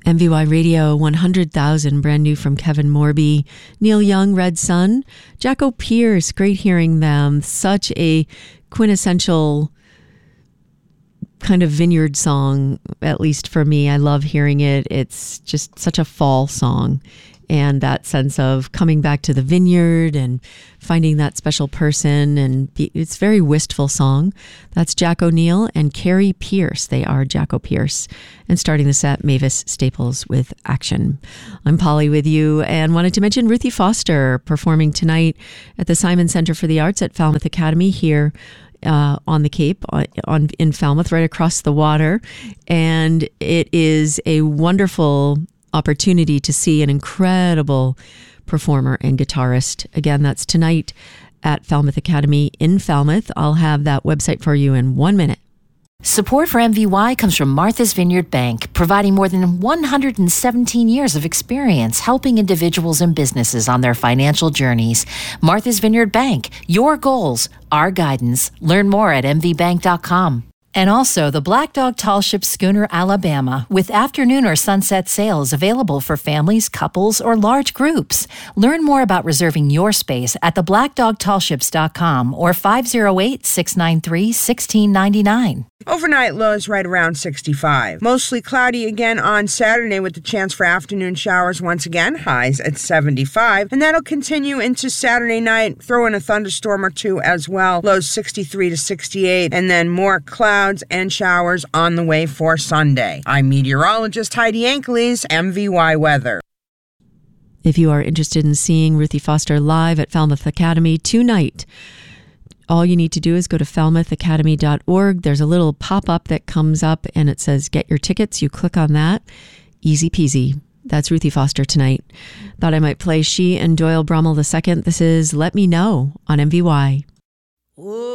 MVY Radio 100,000, brand new from Kevin Morby. Neil Young, Red Sun. Jacko Pierce, great hearing them. Such a quintessential kind of vineyard song, at least for me. I love hearing it. It's just such a fall song. And that sense of coming back to the vineyard and finding that special person. And it's a very wistful song. That's Jack O'Neill and Carrie Pierce. They are Jacko Pierce. And starting the set, Mavis Staples with Action. I'm Polly with you, and wanted to mention Ruthie Foster performing tonight at the Simon Center for the Arts at Falmouth Academy here on the Cape, in Falmouth, right across the water. And it is a wonderful opportunity to see an incredible performer and guitarist. Again, that's tonight at Falmouth Academy in Falmouth. I'll have that website for you in 1 minute. Support for MVY comes from Martha's Vineyard Bank, providing more than 117 years of experience helping individuals and businesses on their financial journeys. Martha's Vineyard Bank, your goals, our guidance. Learn more at mvbank.com. And also the Black Dog Tall Ship Schooner Alabama, with afternoon or sunset sails available for families, couples, or large groups. Learn more about reserving your space at theblackdogtallships.com or 508-693-1699. Overnight lows right around 65. Mostly cloudy again on Saturday with the chance for afternoon showers once again, highs at 75. And that'll continue into Saturday night. Throw in a thunderstorm or two as well. Lows 63 to 68. And then more clouds and showers on the way for Sunday. I'm meteorologist Heidi Ankeles, MVY Weather. If you are interested in seeing Ruthie Foster live at Falmouth Academy tonight, all you need to do is go to falmouthacademy.org. There's a little pop-up that comes up and it says, get your tickets. You click on that. Easy peasy. That's Ruthie Foster tonight. Thought I might play she and Doyle Brummel II. This is Let Me Know on MVY.